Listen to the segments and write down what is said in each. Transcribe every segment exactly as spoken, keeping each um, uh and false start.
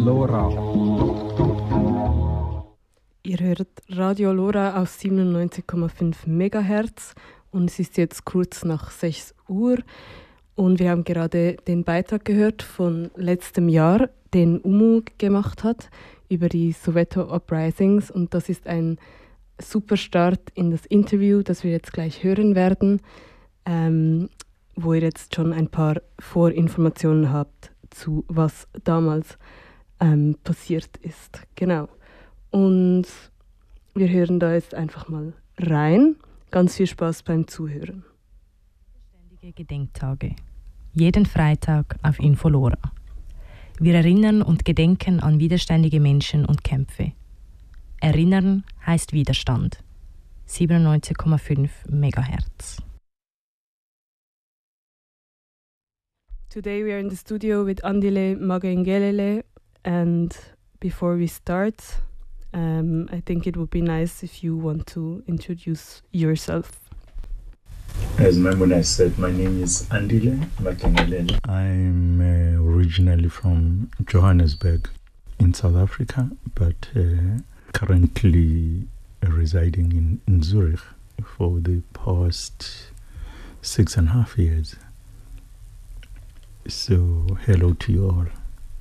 LoRa. Ihr hört Radio LoRa auf siebenundneunzig Komma fünf Megahertz und es ist jetzt kurz nach sechs Uhr und wir haben gerade den Beitrag gehört von letztem Jahr, den U M U gemacht hat über die Soweto Uprisings und das ist ein super Start in das Interview, das wir jetzt gleich hören werden, ähm, wo ihr jetzt schon ein paar Vorinformationen habt zu was damals ähm, passiert ist. Genau. Und wir hören da jetzt einfach mal rein. Ganz viel Spaß beim Zuhören. Ständige Gedenktage. Jeden Freitag auf Info LoRa. Wir erinnern und gedenken an widerständige Menschen und Kämpfe. Erinnern heißt Widerstand. siebenundneunzig Komma fünf Megahertz. Today we are in the studio with Andile Magengelele, and before we start, um, I think it would be nice if you want to introduce yourself. As Maimuna said, my name is Andile Magengelele. I'm uh, originally from Johannesburg in South Africa, but uh, currently residing in, in Zurich for the past six and a half years. So, hello to you all.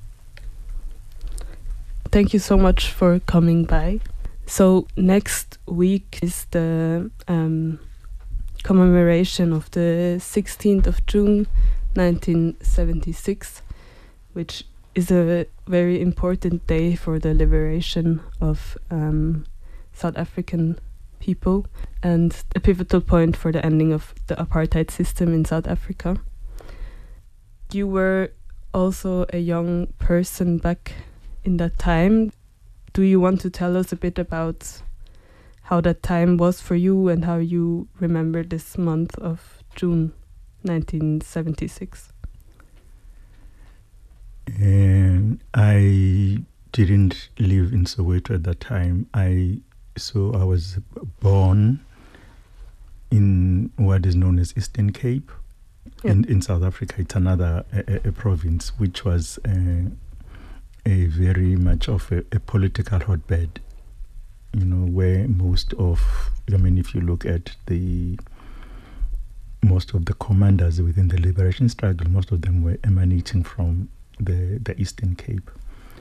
Thank you so much for coming by. So, next week is the um, commemoration of the sixteenth of June nineteen seventy-six, which is a very important day for the liberation of um, South African people and a pivotal point for the ending of the apartheid system in South Africa. You were also a young person back in that time. Do you want to tell us a bit about how that time was for you and how you remember this month of June nineteen seventy-six? And I didn't live in Soweto at that time. I so I was born in what is known as Eastern Cape. Yeah. In, in South Africa. It's another a, a province which was uh, a very much of a, a political hotbed, you know, where most of, I mean, if you look at the, most of the commanders within the liberation struggle, most of them were emanating from the, the Eastern Cape.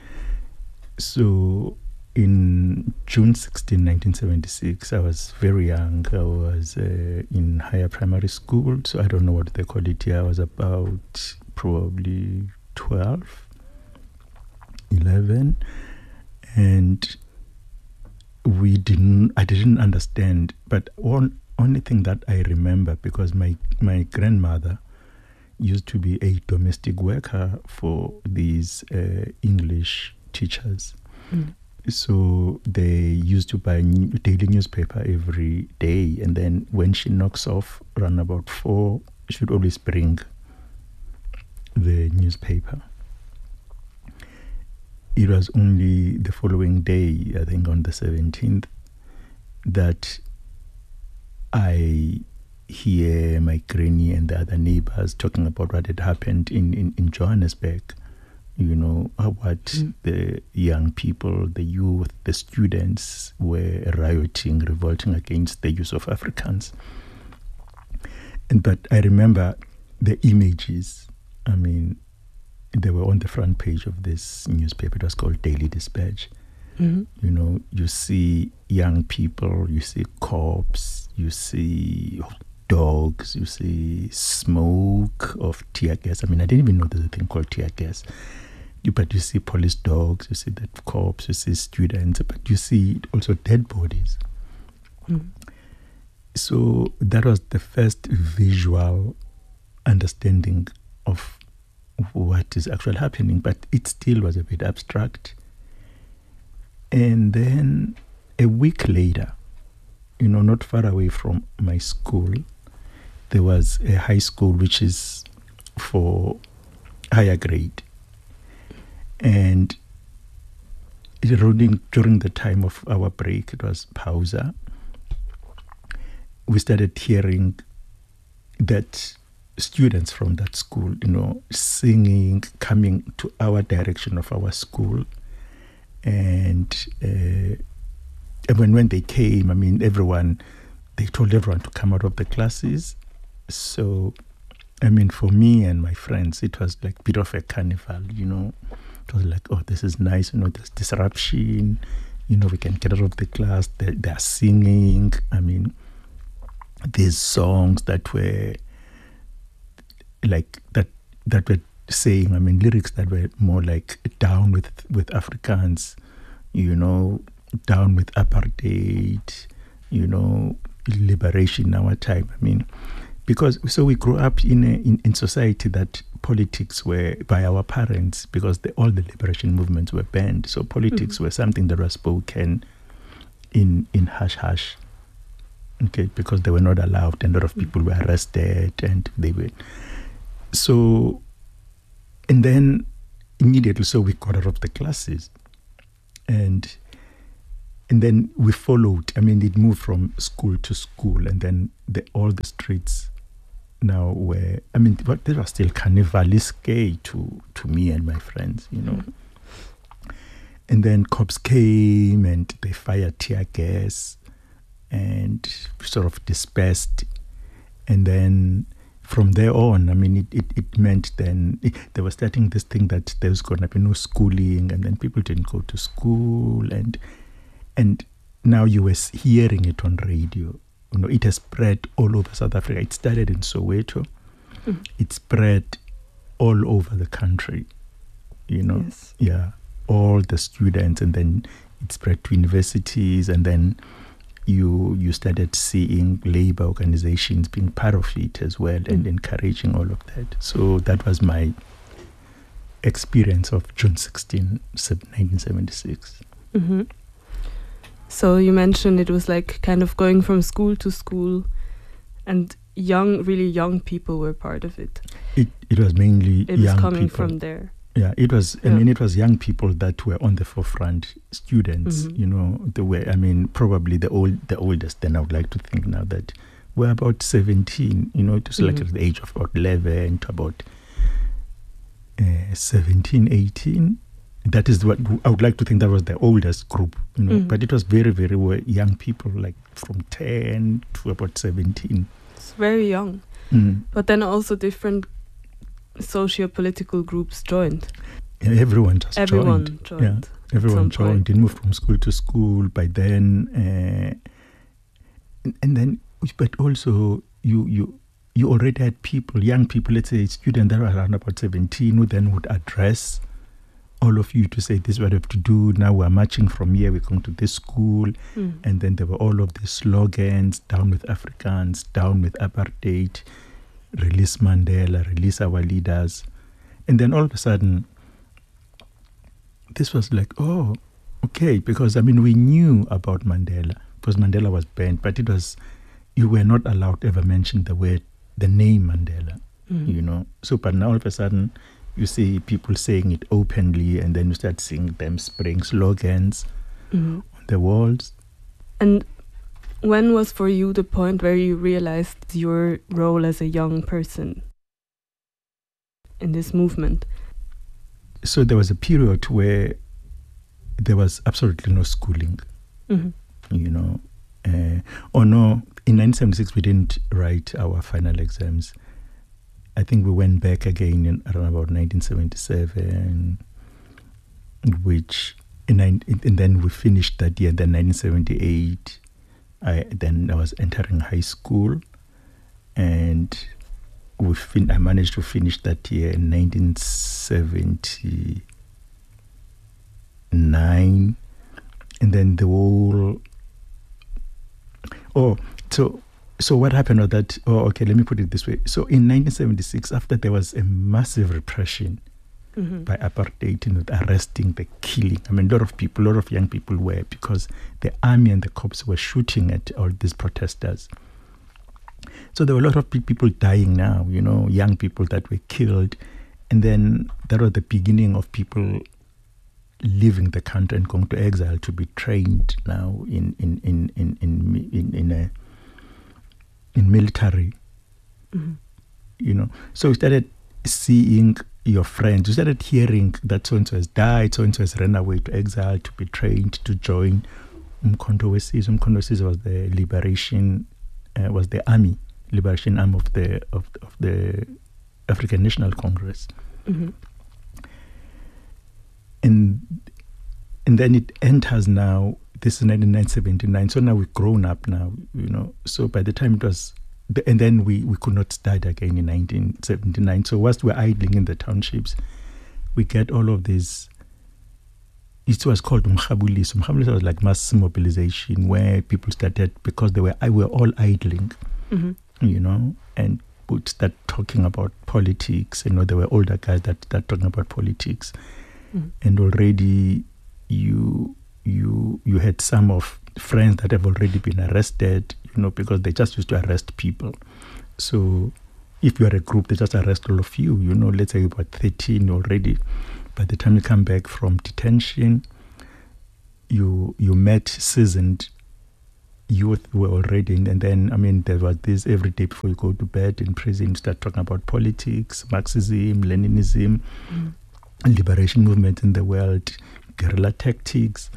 So in June sixteenth, nineteen seventy-six, I was very young. I was uh, in higher primary school, so I don't know what they call it here. I was about probably twelve, eleven, and we didn't, I didn't understand, but one only thing that I remember, because my, my grandmother used to be a domestic worker for these uh, English teachers. Mm. So they used to buy a new daily newspaper every day, and then when she knocks off around about four, she would always bring the newspaper. It was only the following day, I think on the seventeenth, that I hear my granny and the other neighbors talking about what had happened in, in, in Johannesburg. You know, what mm. the young people, the youth, the students were rioting, revolting against the use of Afrikaans. And but I remember the images. I mean, they were on the front page of this newspaper. It was called Daily Dispatch. Mm-hmm. You know, you see young people, you see cops, you see dogs, you see smoke of tear gas. I mean, I didn't even know there's a thing called tear gas. But you see police dogs, you see the cops, you see students, but you see also dead bodies. Mm. So that was the first visual understanding of what is actually happening, but it still was a bit abstract. And then a week later, you know, not far away from my school, there was a high school which is for higher grade. And during, during the time of our break, it was pausa, we started hearing that students from that school, you know, singing, coming to our direction of our school, And uh, and when, when they came, I mean, everyone, they told everyone to come out of the classes. So, I mean, for me and my friends, it was like a bit of a carnival, you know. It was like, oh, this is nice, you know, there's disruption, you know, we can get out of the class, they, they're singing. I mean, these songs that were like, that that were saying, I mean, lyrics that were more like down with, with Afrikaans, you know, down with apartheid, you know, liberation in our time. I mean, because so we grew up in a in, in society that politics were by our parents, because the, all the liberation movements were banned. So politics mm-hmm. were something that was spoken in in hush hush. Okay, because they were not allowed, and a lot of people were arrested, and they were so. And then immediately, so we got out of the classes, and and then we followed. I mean, it moved from school to school, and then the, all the streets now were, I mean, but they were still carnivalesque to to me and my friends, you know. Mm-hmm. And then cops came and they fired tear gas and sort of dispersed, and then. From there on, I mean, it, it, it meant then it, they were starting this thing that there was going to be no schooling, and then people didn't go to school, and and now you were hearing it on radio. You know, it has spread all over South Africa. It started in Soweto. Mm. It spread all over the country. You know, yes. yeah, all the students, and then it spread to universities, and then. You you started seeing labor organizations being part of it as well, mm. and encouraging all of that. So that was my experience of June sixteenth, nineteen seventy-six. Mm-hmm. So you mentioned it was like kind of going from school to school, and young, really young people were part of it. It it was mainly it young was coming people. from there. Yeah, it was, I yeah. mean, it was young people that were on the forefront, students, mm-hmm. you know, they were, I mean, probably the old, the oldest, then I would like to think now that we're about seventeen, you know, it was mm-hmm. like at the age of about eleven to about uh, seventeen, eighteen. That is what I would like to think that was the oldest group, you know, mm-hmm. but it was very, very young people, like from ten to about seventeen. It's very young. Mm. But then also different socio-political groups joined. Yeah, everyone just everyone joined. joined. Yeah, everyone joined. It moved from school to school by then, uh, and, and then, but also you you you already had people, young people, let's say students that were around about seventeen, who then would address all of you to say, this is what we have to do. Now we're marching from here. We're going to this school, mm. and then there were all of these slogans: down with Afrikaans, down with apartheid. Release Mandela, release our leaders. And then all of a sudden, this was like, oh, okay, because I mean, we knew about Mandela, because Mandela was banned, but it was, you were not allowed to ever mention the word, the name Mandela, mm. you know. So, but now all of a sudden, you see people saying it openly, and then you start seeing them spraying slogans mm-hmm. on the walls. And when was for you the point where you realized your role as a young person in this movement? So there was a period where there was absolutely no schooling, mm-hmm. you know. Uh, or no, in nineteen seventy-six we didn't write our final exams. I think we went back again in around about nineteen seventy-seven, which, and, I, and then we finished that year, then nineteen seventy-eight. I then I was entering high school, and we fin- I managed to finish that year in nineteen seventy-nine, and then the whole. Oh, so so what happened was that? Oh, okay. Let me put it this way. So in nineteen seventy-six, after there was a massive repression mm-hmm. by apartheid, you know, the arresting, the killing. I mean, a lot of people, a lot of young people were, because the army and the cops were shooting at all these protesters. So there were a lot of people dying now, you know, young people that were killed. And then that was the beginning of people leaving the country and going to exile to be trained now in in in in in in, in a in military. Mm-hmm. You know, so we started seeing your friends. You started hearing that so-and-so has died, so-and-so has run away to exile, to be trained, to join Umkhonto weSizwe. Umkhonto weSizwe was the liberation, uh, was the army, liberation arm of the of, of the African National Congress. Mm-hmm. And and then it enters now, this is nineteen seventy-nine, so now we've grown up now, you know. So by the time it was, and then we, we could not start again in nineteen seventy-nine. So whilst we're idling in the townships, we get all of these, it was called Umkhabuliso. Umkhabuliso was like mass mobilization where people started, because they were, we were all idling, mm-hmm. you know, and would start talking about politics. You know, there were older guys that start talking about politics. Mm-hmm. And already you you you had some of friends that have already been arrested, you know, because they just used to arrest people. So if you are a group, they just arrest all of you, you know, let's say you're about thirteen already. By the time you come back from detention, you you met seasoned youth who were already in, and then, I mean, there was this every day before you go to bed in prison, you start talking about politics, Marxism, Leninism, mm. liberation movement in the world, guerrilla tactics,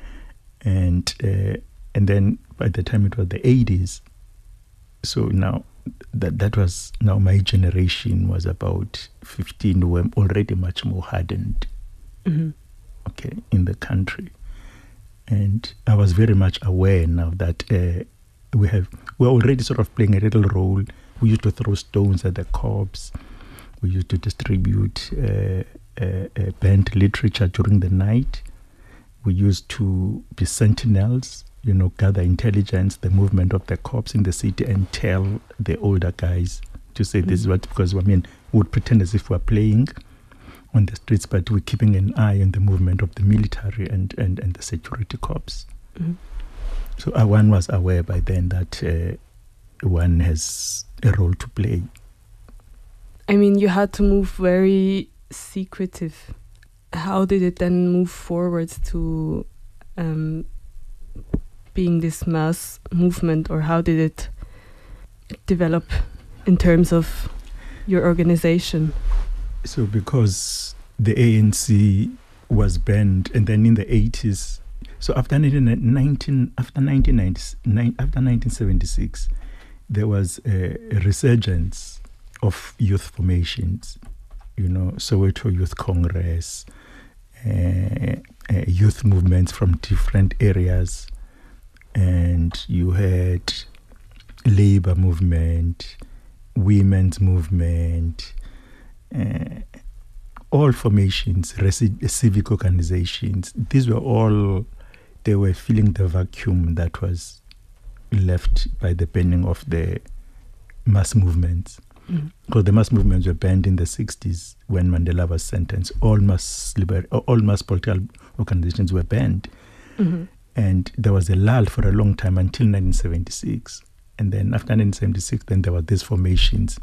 and uh, and then by the time it was the eighties, so now that that was now my generation was about fifteen, who were already much more hardened, mm-hmm. okay, in the country, and I was very much aware now that uh, we have we're already sort of playing a little role. We used to throw stones at the cops. We used to distribute uh, uh, uh, banned literature during the night. We used to be sentinels, you know, gather intelligence, the movement of the cops in the city, and tell the older guys to say mm-hmm. this is what, because, I mean, we would pretend as if we're playing on the streets, but we're keeping an eye on the movement of the military and, and, and the security corps. Mm-hmm. So uh, one was aware by then that uh, one has a role to play. I mean, you had to move very secretive. How did it then move forward to um, being this mass movement, or how did it develop in terms of your organization? So because the A N C was banned, and then in the eighties, so after nineteen, after nineteen ninety, after nineteen seventy-six, there was a, a resurgence of youth formations, you know, Soweto Youth Congress, uh, uh, youth movements from different areas, and you had labor movement, women's movement, uh, all formations, resi- civic organizations. These were all, they were filling the vacuum that was left by the banning of the mass movements. Mm-hmm. Because the mass movements were banned in the sixties when Mandela was sentenced. All mass liber- all mass political organizations were banned. Mm-hmm. And there was a lull for a long time until nineteen seventy-six. And then after nineteen seventy-six, then there were these formations.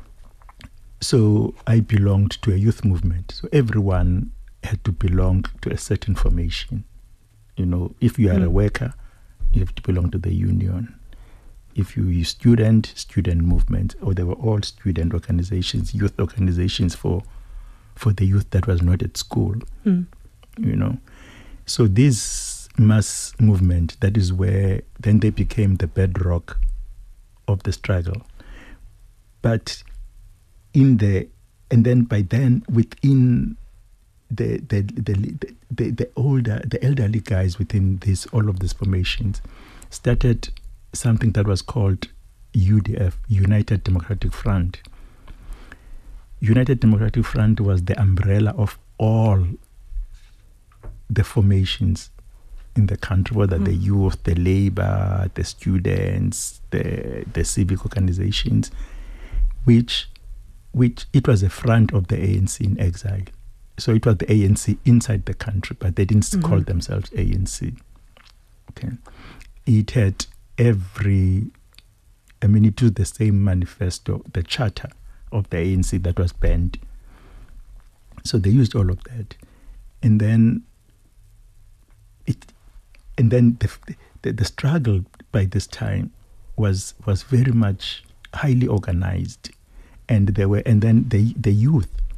So I belonged to a youth movement. So everyone had to belong to a certain formation. You know, if you are mm. a worker, you have to belong to the union. If you are student, student movement, or they were all student organizations, youth organizations for for the youth that was not at school, mm. you know. So this mass movement, that is where then they became the bedrock of the struggle. But in the, and then by then within the the the the, the, the older, the elderly guys within this, all of these formations started something that was called U D F, United Democratic Front. United Democratic Front was the umbrella of all the formations in the country, whether mm. the youth, the labor, the students, the the civic organizations, which which it was a front of the A N C in exile. So it was the A N C inside the country, but they didn't mm-hmm. call themselves A N C. Okay, it had every, I mean, it was the same manifesto, the charter of the A N C that was banned. So they used all of that, and then it, and then the the, the struggle by this time was was very much highly organized, and there were, and then the the youth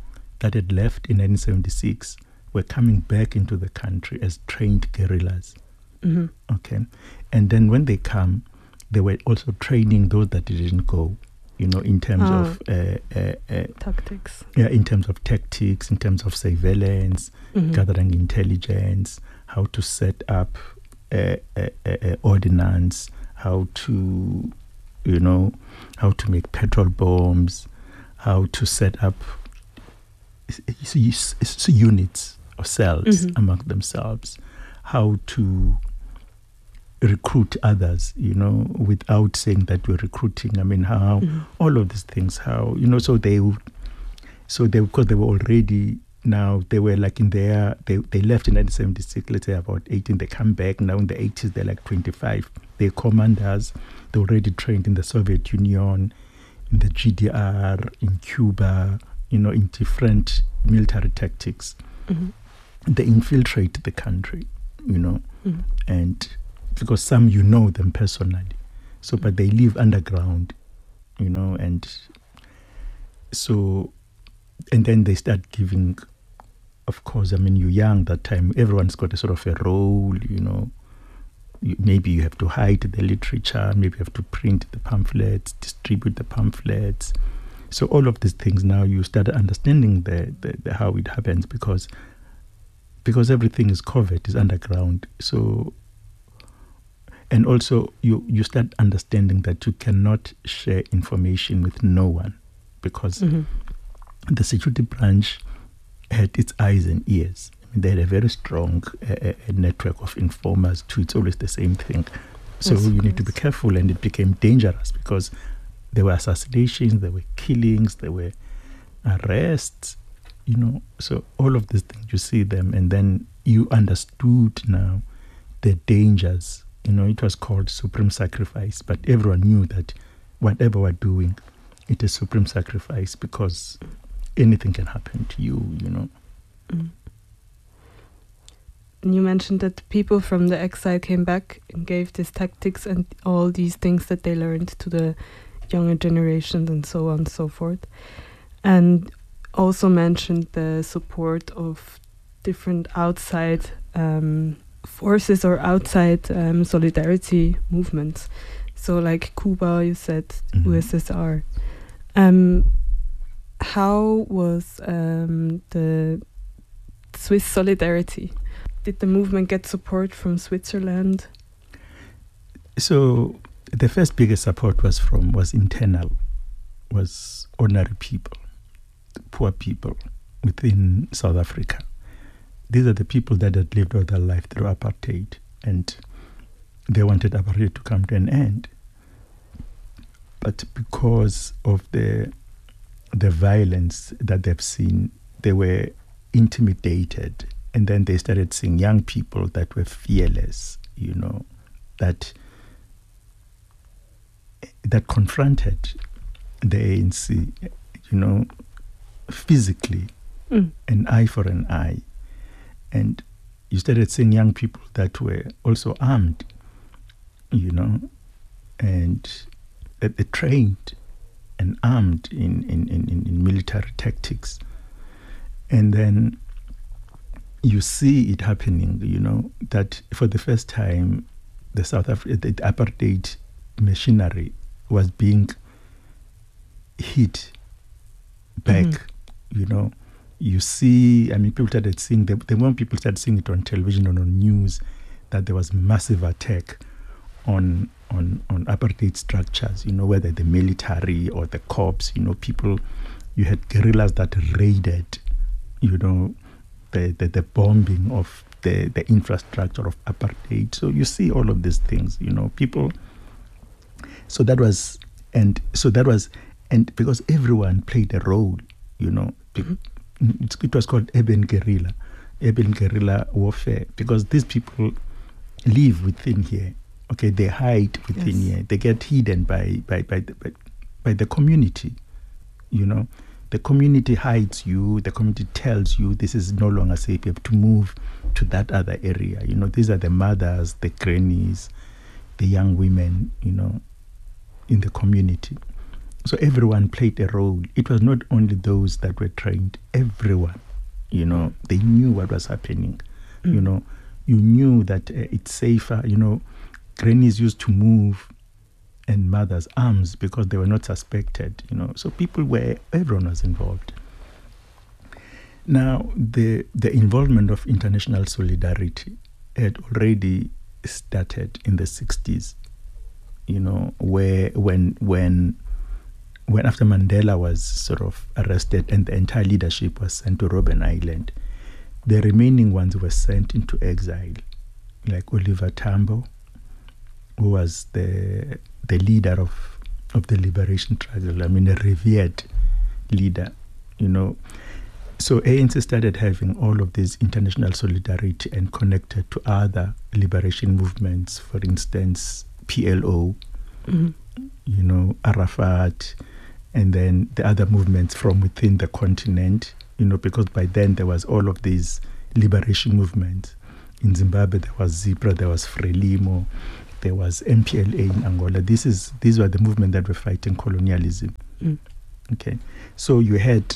that had left in nineteen seventy-six were coming back into the country as trained guerrillas. Mm-hmm. Okay. And then when they come, they were also training those that didn't go, you know, in terms Ah. of uh, uh, uh, Tactics. yeah, in terms of tactics, in terms of surveillance, Mhm. gathering intelligence, how to set up uh, uh, uh, ordnance, how to, you know, how to make petrol bombs, how to set up s- s- s- units or cells Mhm. among themselves, how to recruit others, you know, without saying that you're recruiting. I mean, how Mhm. all of these things, how, you know, so they, would- so they, because they were already now, they were like in their, they, they left in nineteen seventy-six, let's say about eighteen, they come back now in the eighties, they're like twenty-five. They're commanders, they're already trained in the Soviet Union, in the G D R, in Cuba, you know, in different military tactics. Mhm. They infiltrate the country, you know, Mhm. and because some you know them personally, so but they live underground, you know, and so and then they start giving, of course, I mean, you're young that time, everyone's got a sort of a role, you know. You, maybe you have to hide the literature, maybe you have to print the pamphlets, distribute the pamphlets. So all of these things now you start understanding the, the, the how it happens because because everything is covered, is underground. So and also you, you start understanding that you cannot share information with no one because Mhm. the security branch had its eyes and ears. I mean, they had a very strong uh, uh, network of informers too. It's always the same thing. So Yes, of you need to be course. careful, and it became dangerous because there were assassinations, there were killings, there were arrests, you know. So all of these things, you see them, and then you understood now the dangers. You know, it was called supreme sacrifice, but everyone knew that whatever we're doing, it is supreme sacrifice because anything can happen to you, you know. Mm. And you mentioned that people from the exile came back and gave these tactics and all these things that they learned to the younger generations and so on and so forth. And also mentioned the support of different outside um, forces or outside um, solidarity movements. So like Cuba, you said, Mhm. U S S R. Um, how was um, the Swiss solidarity? Did the movement get support from Switzerland? So the first biggest support was from was internal, was ordinary people, poor people within South Africa. These are the people that had lived all their life through apartheid, and they wanted apartheid to come to an end. But because of the the violence that they've seen, they were intimidated, and then they started seeing young people that were fearless, you know, that that confronted the A N C, you know, physically, Mm. an eye for an eye. And you started seeing young people that were also armed, you know, and that they trained and armed in, in, in, in military tactics. And then you see it happening, you know, that for the first time, the South Africa, the apartheid machinery was being hit back, Mhm. you know. You see, I mean, people started seeing, the, the more people started seeing it on television and on news, that there was massive attack on on on apartheid structures, you know, whether the military or the cops, you know, people, you had guerrillas that raided, you know, the, the, the bombing of the, the infrastructure of apartheid. So you see all of these things, you know, people. So that was, and so that was, and because everyone played a role, you know, Mhm. it's, it was called urban guerrilla, urban guerrilla warfare, because these people live within here. Okay, they hide within Yes. here. They get hidden by by by the, by, by the community. You know, the community hides you. The community tells you this is no longer safe. You have to move to that other area. You know, these are the mothers, the grannies, the young women. You know, in the community. So everyone played a role. It was not only those that were trained, everyone, you know, they knew what was happening. Mm. You know, you knew that uh, it's safer. You know, grannies used to move and mothers' arms because they were not suspected, you know. So people were, everyone was involved. Now, the the involvement of international solidarity had already started in the sixties, you know, where when when when after Mandela was sort of arrested and the entire leadership was sent to Robben Island, the remaining ones were sent into exile, like Oliver Tambo, who was the the leader of, of the liberation struggle, I mean, a revered leader, you know. So A N C started having all of this international solidarity and connected to other liberation movements, for instance, P L O, mm-hmm. you know, Arafat, and then the other movements from within the continent, you know, because by then there was all of these liberation movements. In Zimbabwe, there was ZIPRA, there was Frelimo, there was M P L A in Angola. This is these were the movement that were fighting colonialism. Mm. Okay, so you had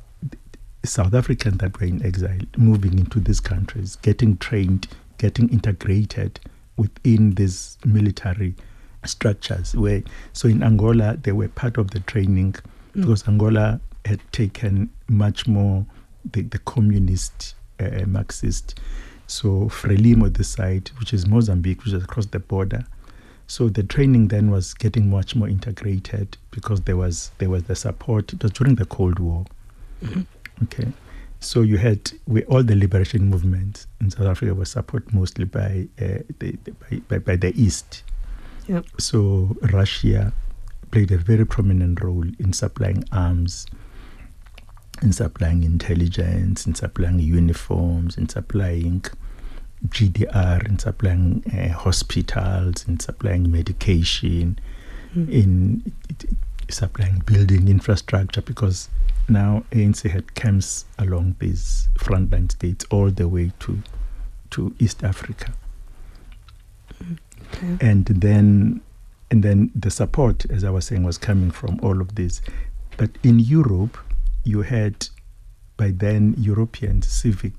South Africans that were in exile moving into these countries, getting trained, getting integrated within these military structures. Where so in Angola they were part of the training mm. because Angola had taken much more the, the communist uh, Marxist. So Frelimo, the side, which is Mozambique, which is across the border. So the training then was getting much more integrated because there was there was the support. It was during the Cold War. Mm-hmm. Okay, so you had we, all the liberation movements in South Africa were supported mostly by uh, the, the by, by, by the East. Yep. So Russia played a very prominent role in supplying arms, in supplying intelligence, in supplying uniforms, in supplying G D R, in supplying uh, hospitals, in supplying medication, mm. in it, it, supplying building infrastructure, because now A N C had camps along these frontline states all the way to to East Africa. Okay. And then and then the support, as I was saying, was coming from all of this. But in Europe, you had by then European civic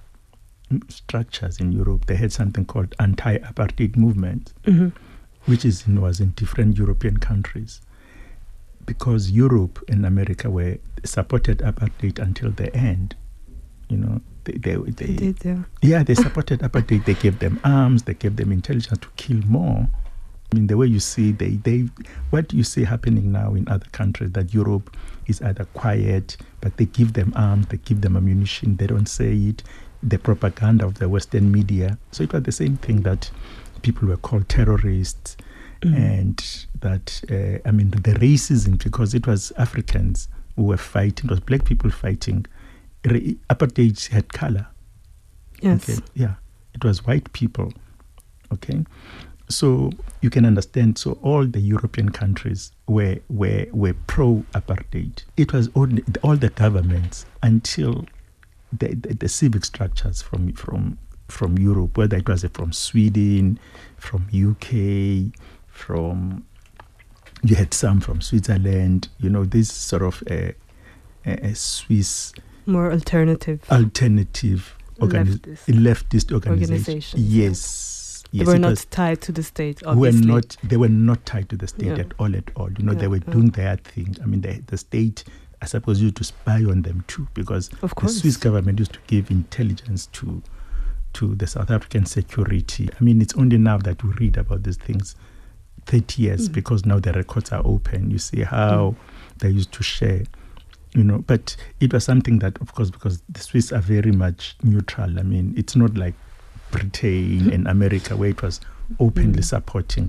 structures in Europe. They had something called anti-apartheid movement, mm-hmm. which is in, was in different European countries. Because Europe and America were supported apartheid until the end, you know, they they, they, they did, yeah. yeah, they supported apartheid. They gave them arms, they gave them intelligence to kill more. I mean, the way you see they they what you see happening now in other countries, that Europe is either quiet, but they give them arms, they give them ammunition, they don't say it. The propaganda of the Western media. So it was the same thing, that people were called terrorists. Mm. And that, uh, I mean, the racism, because it was Africans who were fighting, it was black people fighting. Re- apartheid had color. Yes. Okay? Yeah. It was white people. Okay. So you can understand. So all the European countries were were were pro-apartheid. It was only all the governments until the, the, the civic structures from from from Europe, whether it was from Sweden, from U K, from you had some from Switzerland, you know, this sort of a, a, a Swiss more alternative alternative organi- leftist, leftist organization. organizations. Yes, yeah. yes, They were not tied to the state. Obviously, were not. They were not tied to the state yeah. at all. At all, you know, yeah, they were yeah. doing their thing. I mean, the the state, I suppose, used to spy on them too, because of the course. Swiss government used to give intelligence to to the South African security. I mean, it's only now that we read about these things, thirty years, mm. because now the records are open. You see how mm. they used to share, you know. But it was something that, of course, because the Swiss are very much neutral. I mean, it's not like Britain and America, where it was openly mm. supporting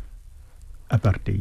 apartheid.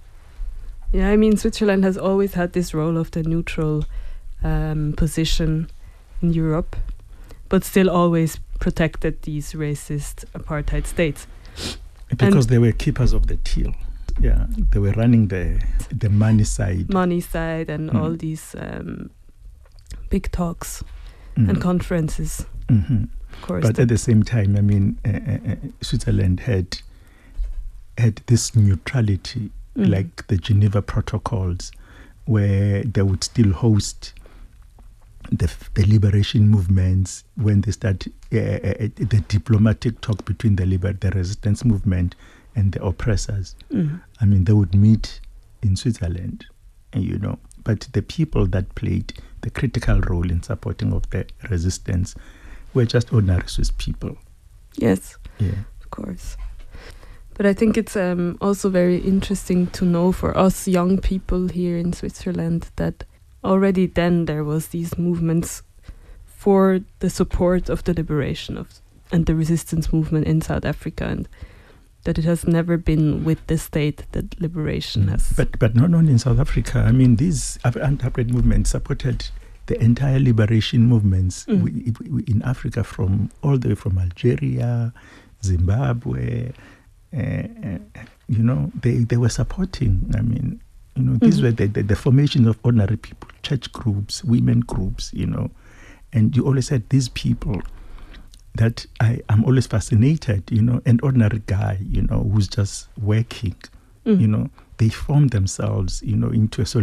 Yeah, I mean, Switzerland has always had this role of the neutral um, position in Europe, but still always protected these racist apartheid states. Because and they were keepers of the till. Yeah, they were running the the money side. Money side and mm. all these um, big talks mm. and conferences. Mm-hmm. Of course. But at the same time, I mean, uh, uh, Switzerland had had this neutrality Mm. like the Geneva Protocols, where they would still host the, the liberation movements when they start uh, uh, the diplomatic talk between the liber- the resistance movement and the oppressors. Mm. I mean, they would meet in Switzerland, you know. But the people that played the critical role in supporting of the resistance were just ordinary Swiss people. Yes, Yeah. of course. But I think it's um, also very interesting to know for us young people here in Switzerland that already then there was these movements for the support of the liberation of and the resistance movement in South Africa, and that it has never been with the state that liberation Mm. has. But but not only in South Africa. I mean, these anti-apartheid movements supported the entire liberation movements Mm. w- w- in Africa, from all the way from Algeria, Zimbabwe. Uh, uh, you know, they, they were supporting. I mean, you know, these Mhm. were the, the, the formation of ordinary people, church groups, women groups, you know. And you always had these people that I am always fascinated, you know, an ordinary guy, you know, who's just working, Mm. you know, they form themselves, you know, into a